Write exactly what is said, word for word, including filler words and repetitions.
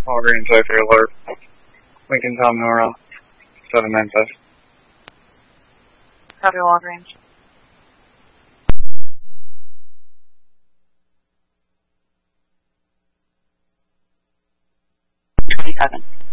Walgreens safety alert. Lincoln Tom Nora, seven nine five. Copy, Walgreens. twenty-seven.